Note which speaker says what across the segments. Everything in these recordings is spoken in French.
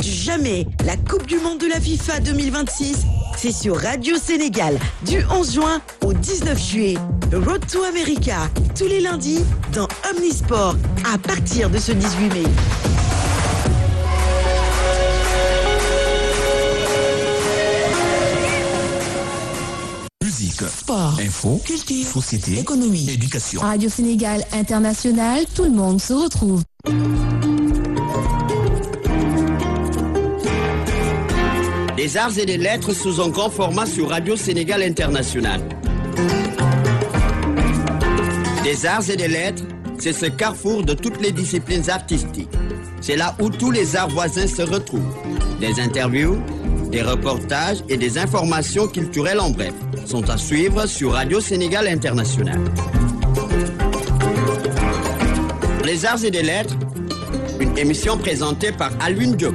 Speaker 1: jamais. La Coupe du Monde de la FIFA 2026, c'est sur Radio Sénégal du 11 juin au 19 juillet. Road to America, tous les lundis dans Omnisport à partir de ce 18 mai.
Speaker 2: Musique,
Speaker 3: sport,
Speaker 2: info,
Speaker 3: culture,
Speaker 2: société,
Speaker 3: économie,
Speaker 2: éducation.
Speaker 4: Radio Sénégal International, tout le monde se retrouve.
Speaker 5: Des arts et des lettres sous un grand format sur Radio Sénégal International. Des arts et des lettres, c'est ce carrefour de toutes les disciplines artistiques. C'est là où tous les arts voisins se retrouvent. Des interviews, des reportages et des informations culturelles en bref sont à suivre sur Radio Sénégal International. Les arts et des lettres, une émission présentée par Alwin Diop.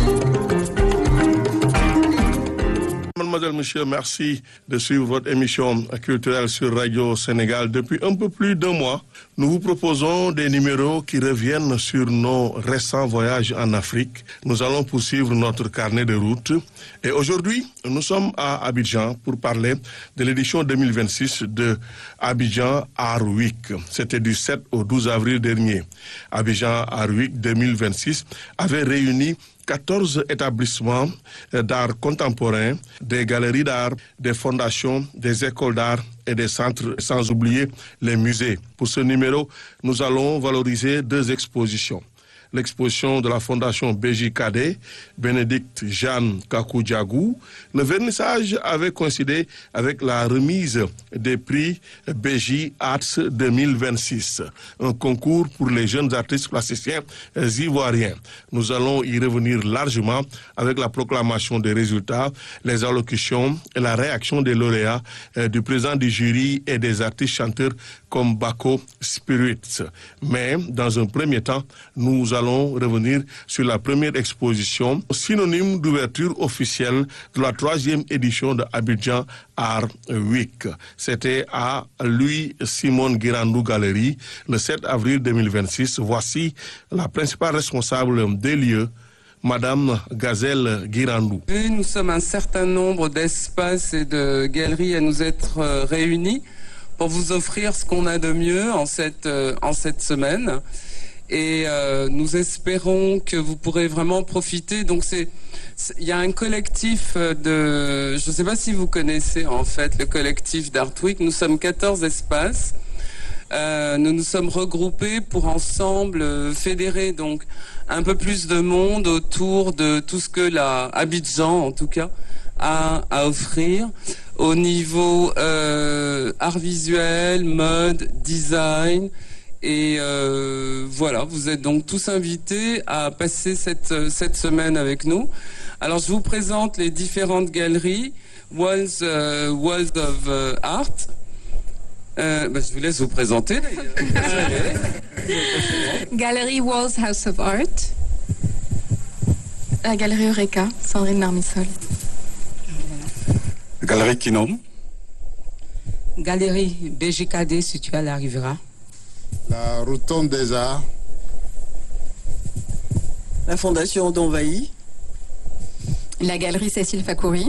Speaker 6: Mademoiselle, monsieur, merci de suivre votre émission culturelle sur Radio Sénégal. Depuis un peu plus d'un mois, nous vous proposons des numéros qui reviennent sur nos récents voyages en Afrique. Nous allons poursuivre notre carnet de route. Et aujourd'hui, nous sommes à Abidjan pour parler de l'édition 2026 de Abidjan Art Week. C'était du 7 au 12 avril dernier. Abidjan Art Week 2026 avait réuni 14 établissements d'art contemporain, des galeries d'art, des fondations, des écoles d'art et des centres, sans oublier les musées. Pour ce numéro, nous allons valoriser 2 expositions. L'exposition de la Fondation BJKD, Bénédicte Jeanne Kakou-Diagou. Le vernissage avait coïncidé avec la remise des prix BJ Arts 2026, un concours pour les jeunes artistes plasticiens ivoiriens. Nous allons y revenir largement avec la proclamation des résultats, les allocutions et la réaction des lauréats, du président du jury et des artistes chanteurs comme Bako Spirits. Mais dans un premier temps, nous allons revenir sur la première exposition, synonyme d'ouverture officielle de la 3e édition de Abidjan Art Week. C'était à Louis-Simon Guirandou Galerie, le 7 avril 2026. Voici la principale responsable des lieux, Madame Gazelle Guirandou.
Speaker 7: Nous sommes un certain nombre d'espaces et de galeries à nous être réunis pour vous offrir ce qu'on a de mieux en cette semaine. Et nous espérons que vous pourrez vraiment profiter. Donc il y a un collectif je ne sais pas si vous connaissez en fait le collectif d'Art Week. Nous sommes 14 espaces. Nous nous sommes regroupés pour ensemble fédérer donc un peu plus de monde autour de tout ce que Abidjan en tout cas a à offrir au niveau art visuel, mode, design. Et voilà, vous êtes donc tous invités à passer cette semaine avec nous. Alors je vous présente les différentes galeries Walls of Art. Je vous laisse vous présenter.
Speaker 8: Galerie Walls House of Art. La galerie Eureka, Sandrine Marmissol.
Speaker 9: Galerie Kinom.
Speaker 10: Galerie BJKD située à la Riviera.
Speaker 9: La Rotonde des Arts.
Speaker 11: La Fondation d'Envahi.
Speaker 8: La galerie Cécile Fakhouri.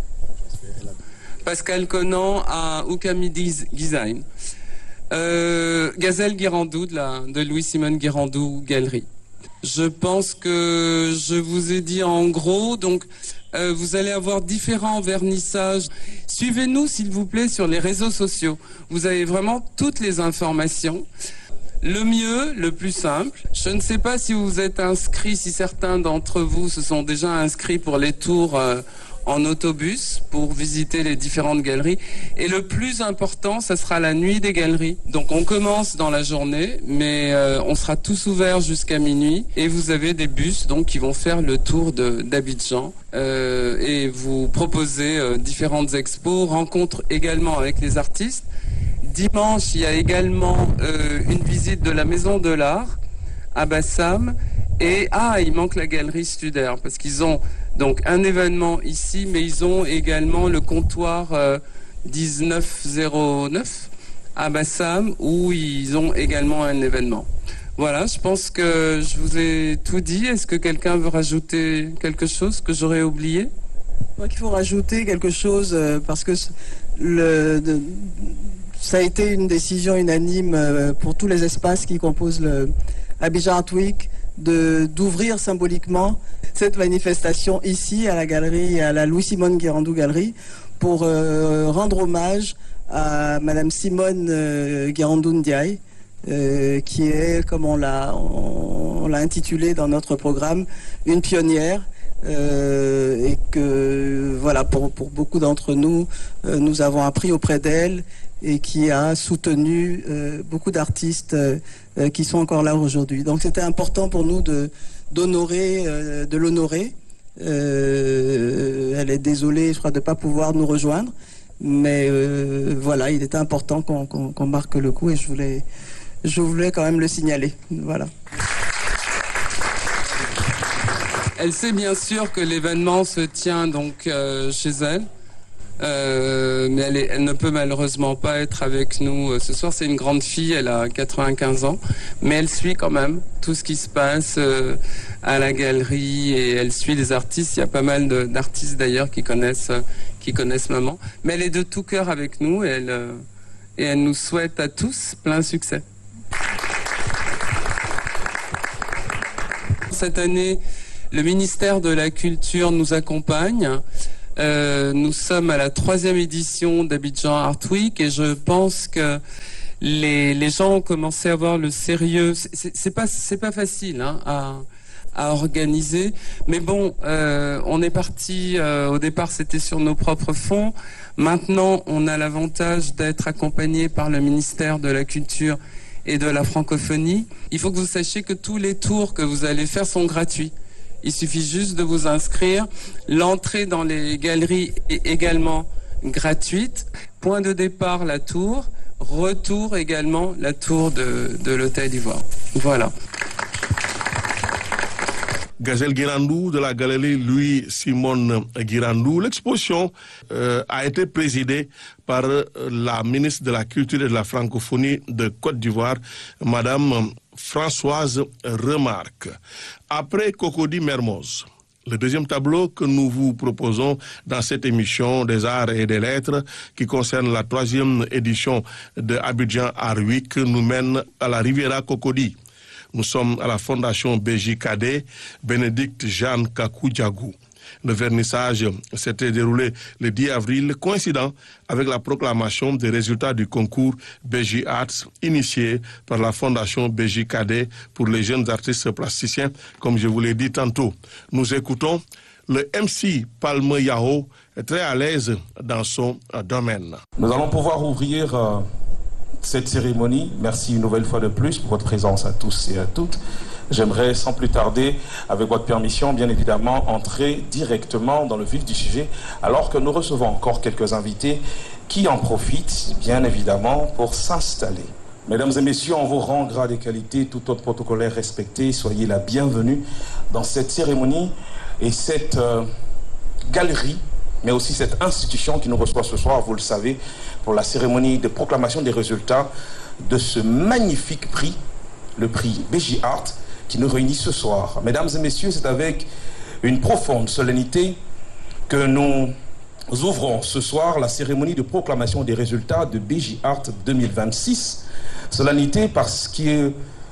Speaker 7: Pascal Conan à Oukami Design. Gazelle Guirandou de Louis-Simon Guirandou Galerie. Je pense que je vous ai dit en gros, donc vous allez avoir différents vernissages. Suivez-nous s'il vous plaît sur les réseaux sociaux. Vous avez vraiment toutes les informations. Le mieux, le plus simple, je ne sais pas si vous vous êtes inscrits, si certains d'entre vous se sont déjà inscrits pour les tours en autobus pour visiter les différentes galeries. Et le plus important, ça sera la nuit des galeries. Donc on commence dans la journée, mais on sera tous ouverts jusqu'à minuit. Et vous avez des bus donc qui vont faire le tour d'Abidjan et vous proposer différentes expos, rencontres également avec les artistes. Dimanche, il y a également une visite de la Maison de l'Art à Bassam. Et il manque la galerie Studer parce qu'ils ont donc un événement ici, mais ils ont également le comptoir 1909 à Bassam où ils ont également un événement. Voilà, je pense que je vous ai tout dit. Est-ce que quelqu'un veut rajouter quelque chose que j'aurais oublié?
Speaker 11: Je crois qu'il faut rajouter quelque chose parce que ça a été une décision unanime pour tous les espaces qui composent le Abidjan Art Week d'ouvrir symboliquement cette manifestation ici à la galerie, à la Louis-Simone Guérandou Galerie, pour rendre hommage à Madame Simone Guérandou Ndiaye, qui est, comme on l'a intitulé dans notre programme, une pionnière. Et que voilà, pour beaucoup d'entre nous, nous avons appris auprès d'elle et qui a soutenu beaucoup d'artistes qui sont encore là aujourd'hui. Donc c'était important pour nous de l'honorer. Elle est désolée, je crois, de ne pas pouvoir nous rejoindre, mais voilà, il était important qu'on marque le coup et je voulais quand même le signaler. Voilà.
Speaker 7: Elle sait bien sûr que l'événement se tient donc chez elle, mais elle ne peut malheureusement pas être avec nous ce soir. C'est une grande fille, elle a 95 ans, mais elle suit quand même tout ce qui se passe à la galerie et elle suit les artistes. Il y a pas mal d'artistes d'ailleurs qui connaissent maman, mais elle est de tout cœur avec nous et elle nous souhaite à tous plein succès. Cette année, le ministère de la Culture nous accompagne. Nous sommes à la 3e édition d'Abidjan Art Week et je pense que les gens ont commencé à voir le sérieux. C'est pas facile à organiser, mais bon, on est parti. Au départ, c'était sur nos propres fonds. Maintenant, on a l'avantage d'être accompagné par le ministère de la Culture et de la francophonie. Il faut que vous sachiez que tous les tours que vous allez faire sont gratuits. Il suffit juste de vous inscrire. L'entrée dans les galeries est également gratuite. Point de départ, la tour. Retour également, la tour de l'Hôtel d'Ivoire. Voilà.
Speaker 6: Gazelle Guérandou de la galerie Louis-Simone Guérandou. L'exposition a été présidée par la ministre de la Culture et de la Francophonie de Côte d'Ivoire, Madame Françoise Remarque. Après Cocody Mermoz, le deuxième tableau que nous vous proposons dans cette émission des arts et des lettres qui concerne la 3e édition de Abidjan Art Week nous mène à la Riviera Cocody. Nous sommes à la Fondation BJKD, Bénédicte Jeanne Kakou-Diagou. Le vernissage s'était déroulé le 10 avril, coïncidant avec la proclamation des résultats du concours BJ Arts, initié par la Fondation BJKD pour les jeunes artistes plasticiens, comme je vous l'ai dit tantôt. Nous écoutons le MC Palme Yao, très à l'aise dans son domaine.
Speaker 2: Nous allons pouvoir ouvrir cette cérémonie. Merci une nouvelle fois de plus pour votre présence à tous et à toutes. J'aimerais sans plus tarder, avec votre permission, bien évidemment, entrer directement dans le vif du sujet, alors que nous recevons encore quelques invités qui en profitent, bien évidemment, pour s'installer. Mesdames et messieurs, on vous rend grade et qualité, tout autre protocolaire respecté. Soyez la bienvenue dans cette cérémonie et cette galerie, mais aussi cette institution qui nous reçoit ce soir, vous le savez, pour la cérémonie de proclamation des résultats de ce magnifique prix, le prix BJ Art, qui nous réunit ce soir. Mesdames et messieurs, c'est avec une profonde solennité que nous ouvrons ce soir la cérémonie de proclamation des résultats de BJ Art 2026. Solennité parce que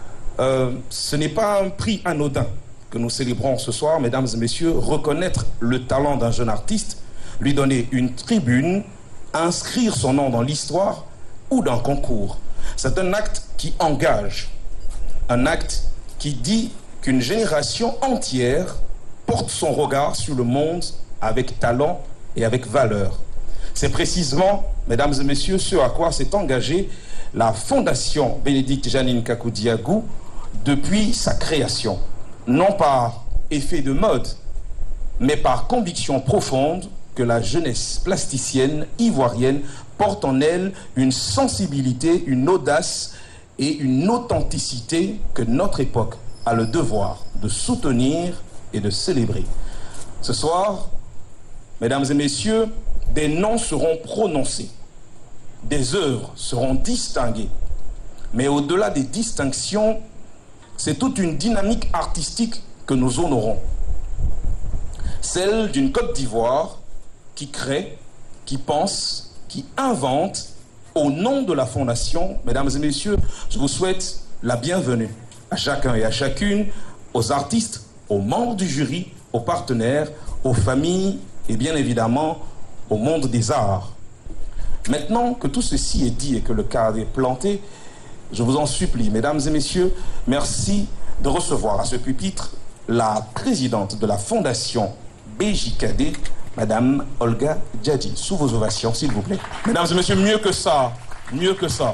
Speaker 2: ce n'est pas un prix anodin que nous célébrons ce soir, mesdames et messieurs. Reconnaître le talent d'un jeune artiste, lui donner une tribune, inscrire son nom dans l'histoire ou d'un concours. C'est un acte qui engage, un acte qui dit qu'une génération entière porte son regard sur le monde avec talent et avec valeur. C'est précisément, mesdames et messieurs, ce à quoi s'est engagée la Fondation Bénédicte Jeanne Kakou-Diagou depuis sa création. Non par effet de mode, mais par conviction profonde que la jeunesse plasticienne ivoirienne porte en elle une sensibilité, une audace et une authenticité que notre époque a le devoir de soutenir et de célébrer. Ce soir, mesdames et messieurs, des noms seront prononcés, des œuvres seront distinguées, mais au-delà des distinctions, c'est toute une dynamique artistique que nous honorons. Celle d'une Côte d'Ivoire qui crée, qui pense, qui invente au nom de la Fondation. Mesdames et messieurs, je vous souhaite la bienvenue à chacun et à chacune, aux artistes, aux membres du jury, aux partenaires, aux familles et bien évidemment au monde des arts. Maintenant que tout ceci est dit et que le cadre est planté, je vous en supplie, mesdames et messieurs, merci de recevoir à ce pupitre la présidente de la Fondation BJKD, Madame Olga Djadji. Sous vos ovations, s'il vous plaît. Mesdames et messieurs, mieux que ça, mieux que ça.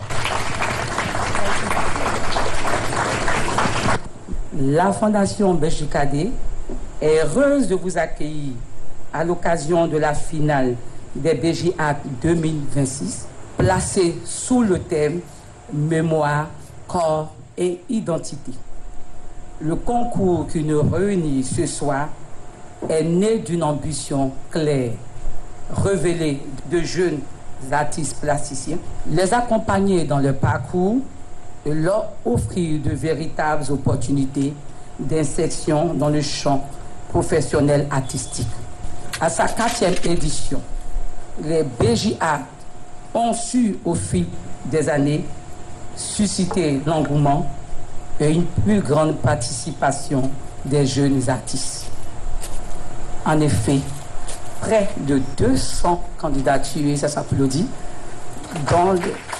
Speaker 10: La Fondation BJKD est heureuse de vous accueillir à l'occasion de la finale des BJAC 2026, placée sous le thème Mémoire, corps et identité. Le concours qui nous réunit ce soir est né d'une ambition claire, révélée de jeunes artistes plasticiens, les accompagner dans leur parcours et leur offrir de véritables opportunités d'insertion dans le champ professionnel artistique. À sa 4e édition, les BJA ont su, au fil des années, susciter l'engouement et une plus grande participation des jeunes artistes. En effet, près de 200 candidatures, ça s'applaudit, dans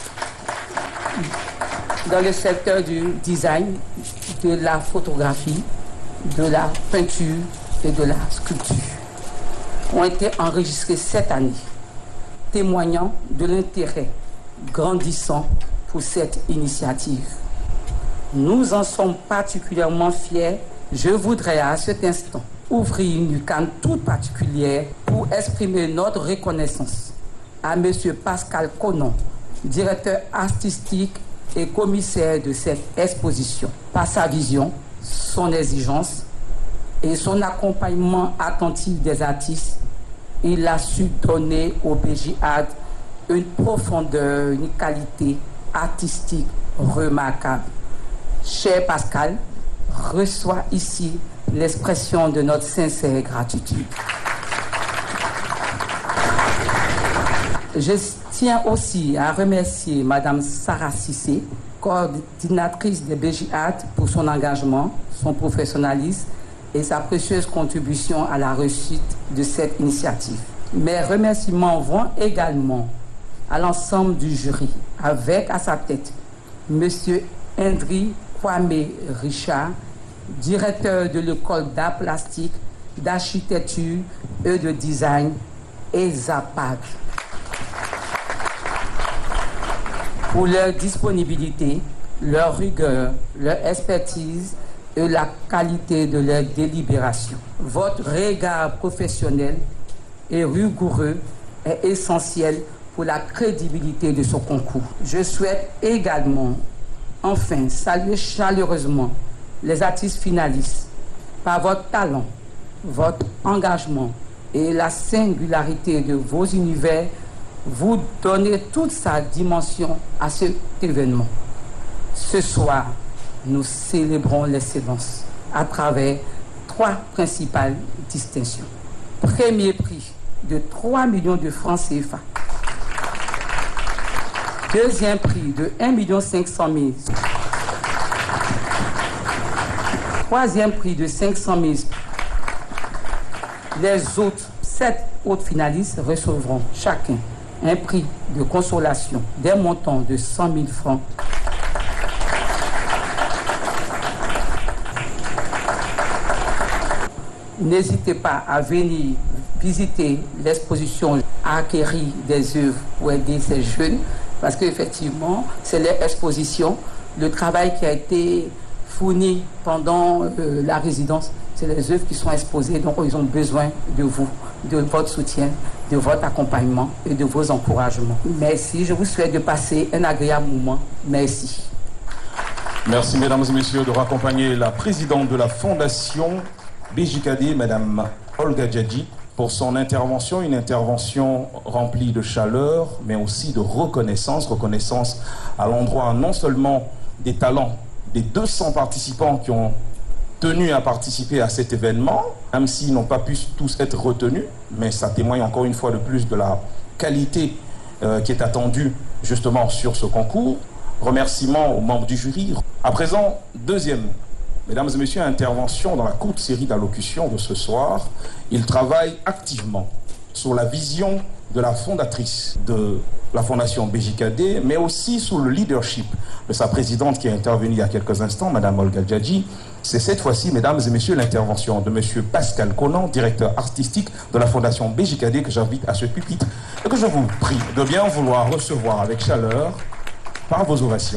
Speaker 10: le secteur du design, de la photographie, de la peinture et de la sculpture, ont été enregistrées cette année, témoignant de l'intérêt grandissant pour cette initiative. Nous en sommes particulièrement fiers. Je voudrais à cet instant ouvrir une canne toute particulière pour exprimer notre reconnaissance à M. Pascal Conon, directeur artistique et commissaire de cette exposition. Par sa vision, son exigence et son accompagnement attentif des artistes, il a su donner au BJAD une profondeur, une qualité artistique remarquable. Cher Pascal, reçois ici l'expression de notre sincère gratitude. Je tiens aussi à remercier Madame Sarah Cissé, coordinatrice des BJAD, pour son engagement, son professionnalisme et sa précieuse contribution à la réussite de cette initiative. Mes remerciements vont également à l'ensemble du jury, avec à sa tête M. Hendry Kwame Richard, directeur de l'école d'art plastique, d'architecture et de design ESAPAD, pour leur disponibilité, leur rigueur, leur expertise et la qualité de leur délibération. Votre regard professionnel et rigoureux est essentiel pour la crédibilité de ce concours. Je souhaite également, enfin, saluer chaleureusement les artistes finalistes. Par votre talent, votre engagement et la singularité de vos univers, vous donnez toute sa dimension à cet événement. Ce soir, nous célébrons l'excellence à travers 3 principales distinctions. Premier prix de 3 millions de francs CFA. Deuxième prix de 1 500 000. Troisième prix de 500 000. Les autres 7 autres finalistes recevront chacun un prix de consolation d'un montant de 100 000 francs. N'hésitez pas à venir visiter l'exposition, à acquérir des œuvres pour aider ces jeunes, parce qu'effectivement, c'est leur exposition, le travail qui a été fourni pendant la résidence, c'est les œuvres qui sont exposées, donc ils ont besoin de vous, de votre soutien, de votre accompagnement et de vos encouragements. Merci, je vous souhaite de passer un agréable moment. Merci.
Speaker 2: Merci, mesdames et messieurs, de raccompagner la présidente de la Fondation BJKD, Madame Olga Djadji, pour son intervention, une intervention remplie de chaleur, mais aussi de reconnaissance à l'endroit non seulement des talents des 200 participants qui ont tenu à participer à cet événement, même s'ils n'ont pas pu tous être retenus, mais ça témoigne encore une fois de plus de la qualité qui est attendue justement sur ce concours. Remerciements aux membres du jury. À présent, deuxième, mesdames et messieurs, intervention dans la courte série d'allocutions de ce soir. Il travaille activement sur la vision de la fondatrice de la Fondation BJKD, mais aussi sous le leadership de sa présidente qui est intervenue il y a quelques instants, Madame Olga Djadji. C'est cette fois-ci, mesdames et messieurs, l'intervention de Monsieur Pascal Conan, directeur artistique de la Fondation BJKD, que j'invite à ce pupitre et que je vous prie de bien vouloir recevoir avec chaleur par vos ovations.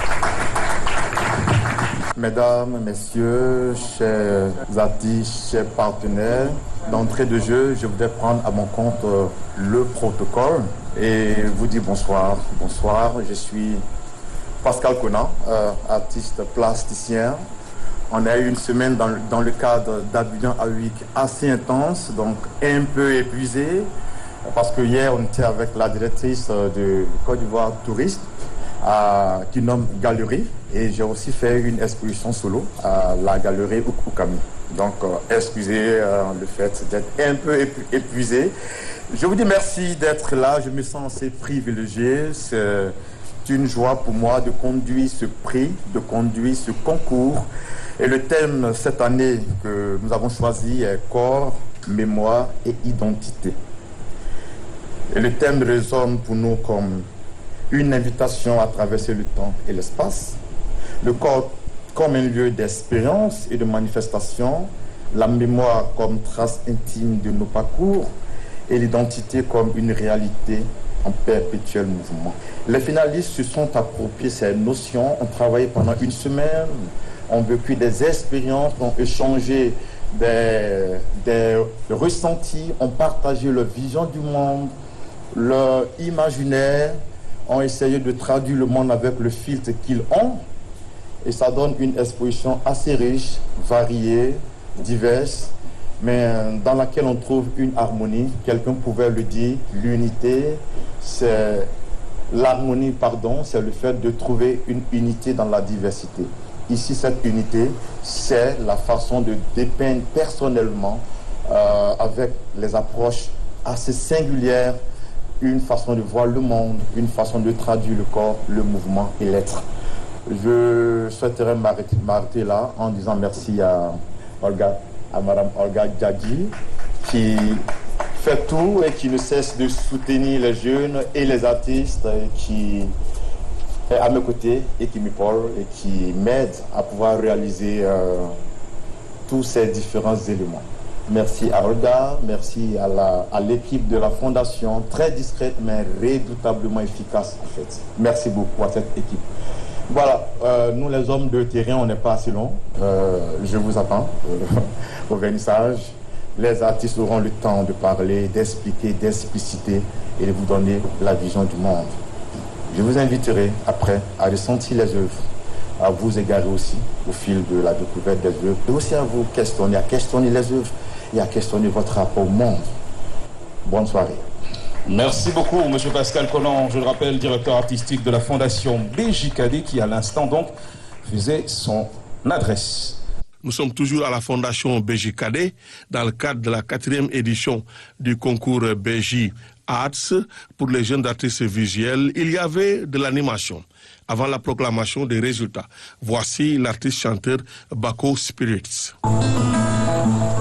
Speaker 3: Mesdames, Messieurs, chers artistes, chers partenaires, d'entrée de jeu, je voudrais prendre à mon compte le protocole et vous dire bonsoir. Bonsoir, je suis Pascal Conan, artiste plasticien. On a eu une semaine dans le cadre d'Abidjan à Week assez intense, donc un peu épuisé, parce que hier on était avec la directrice de Côte d'Ivoire Touriste, qui nomme Galerie, et j'ai aussi fait une exposition solo à la galerie Oukami. Donc excusez le fait d'être un peu épuisé. Je vous dis merci d'être là, je me sens assez privilégié. C'est une joie pour moi de conduire ce prix, de conduire ce concours. Et le thème cette année que nous avons choisi est corps, mémoire et identité. Et le thème résonne pour nous comme une invitation à traverser le temps et l'espace, le corps comme un lieu d'expérience et de manifestation, la mémoire comme trace intime de nos parcours et l'identité comme une réalité en perpétuel mouvement. Les finalistes se sont appropriés ces notions, ont travaillé pendant une semaine, ont vécu des expériences, ont échangé des ressentis, ont partagé leur vision du monde, leur imaginaire, ont essayé de traduire le monde avec le filtre qu'ils ont, et ça donne une exposition assez riche, variée, diverse, mais dans laquelle on trouve une harmonie. Quelqu'un pouvait le dire, l'unité, c'est l'harmonie, c'est le fait de trouver une unité dans la diversité. Ici, cette unité, c'est la façon de dépeindre personnellement, avec les approches assez singulières, une façon de voir le monde, une façon de traduire le corps, le mouvement et l'être. Je souhaiterais m'arrêter là en disant merci à Madame Olga Djadji, qui fait tout et qui ne cesse de soutenir les jeunes et les artistes, et qui est à mes côtés et qui m'épaule et qui m'aide à pouvoir réaliser tous ces différents éléments. Merci à Olga, merci à l'équipe de la Fondation, très discrète mais redoutablement efficace en fait. Merci beaucoup à cette équipe. Voilà, nous les hommes de terrain, on n'est pas assez long. Je vous attends au vernissage. Les artistes auront le temps de parler, d'expliquer, d'expliciter et de vous donner la vision du monde. Je vous inviterai après à ressentir les œuvres, à vous égarer aussi au fil de la découverte des œuvres, et aussi à vous questionner, à questionner les œuvres et à questionner votre rapport au monde. Bonne soirée.
Speaker 2: Merci beaucoup, M. Pascal Conan, je le rappelle, directeur artistique de la Fondation BJKD, qui à l'instant donc faisait son adresse.
Speaker 6: Nous sommes toujours à la Fondation BJKD dans le cadre de la 4e édition du concours BJ Arts pour les jeunes artistes visuels. Il y avait de l'animation avant la proclamation des résultats. Voici l'artiste chanteur Bako Spirits.